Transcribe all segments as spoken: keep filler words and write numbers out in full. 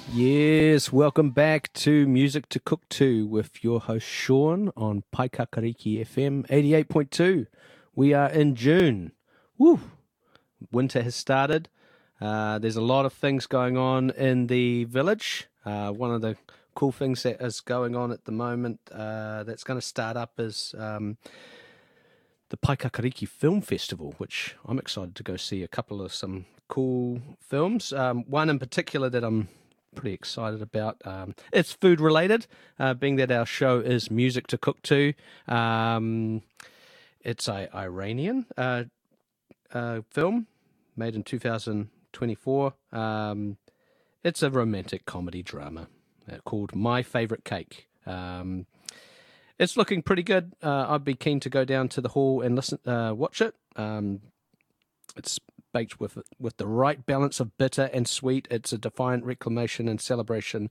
Yes, welcome back to Music to Cook To with your host Sean on Paikakariki F M eighty-eight point two. We are in June. Woo! Winter has started. Uh, there's a lot of things going on in the village. Uh, one of the cool things that is going on at the moment uh, that's going to start up is um, the Paikakariki Film Festival, which I'm excited to go see a couple of some cool films. Um, one in particular that I'm pretty excited about. Um, it's food related, uh, being that our show is Music to Cook To. Um, it's a Iranian uh, uh, film made in two thousand twenty-four. Um, it's a romantic comedy drama uh, called My Favorite Cake. Um, it's looking pretty good. Uh, I'd be keen to go down to the hall and listen, uh, watch it. Um, it's baked with with the right balance of bitter and sweet. It's a defiant reclamation and celebration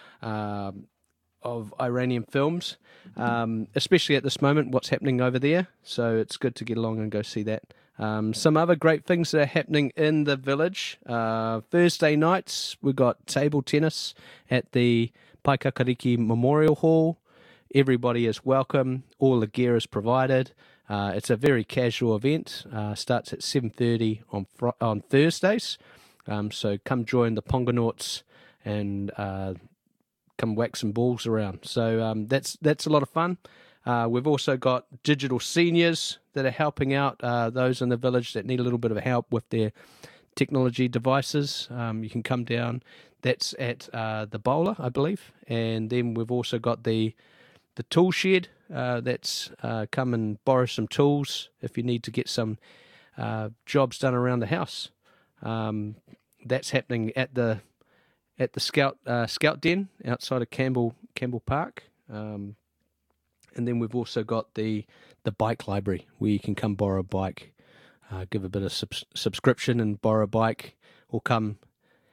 um, of Iranian films, um, especially at this moment, what's happening over there. So it's good to get along and go see that. Um, some other great things that are happening in the village. Uh, Thursday nights, we've got table tennis at the Paikakariki Memorial Hall. Everybody is welcome. All the gear is provided. Uh, it's a very casual event. Uh, starts at seven thirty on fr- on Thursdays. Um, so come join the Pongonauts and uh, come whack some balls around. So um, that's that's a lot of fun. Uh, we've also got digital seniors that are helping out uh, those in the village that need a little bit of help with their technology devices. Um, you can come down. That's at uh, the Bowler, I believe. And then we've also got the the tool shed. Uh, that's uh, come and borrow some tools if you need to get some uh, jobs done around the house. Um, that's happening at the at the Scout uh, Scout Den outside of Campbell Campbell Park. Um, and then we've also got the the bike library where you can come borrow a bike, uh, give a bit of subs- subscription and borrow a bike, or come